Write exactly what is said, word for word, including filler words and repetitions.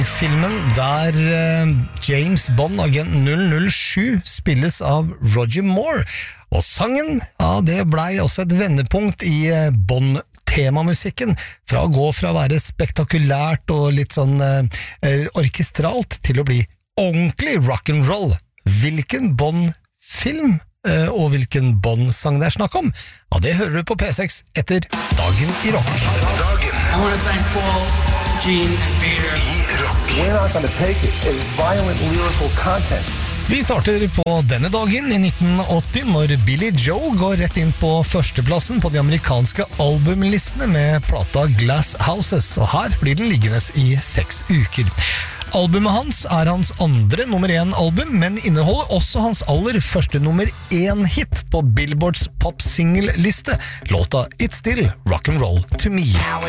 Filmen der James Bond, agent null null sju, spilles av Roger Moore. Og sangen, ja, det blei også et vendepunkt i Bond-temamusikken, fra å gå fra å være spektakulært og litt sånn eh, orkestralt til å bli ordentlig rock'n'roll. Hvilken Bond-film eh, og hvilken Bond-sang det er snakk om? Ja, det hører du på P seks etter Dagen i Rock. Dagen. I want to thank Paul, Gene and Peter. I rock. We're not going to take it as violent lyrical content. Vi starter på denne dagen i nitten åtti, når Billy Joel går rett inn på førsteplassen på de amerikanske albumlistene med plata Glass Houses, og her blir den liggende i seks uker. Albumet hans er hans andre nummer én album, men inneholder også hans aller første nummer én hit på Billboards pop-single-liste, låta It's Still Rock'n'Roll to Me.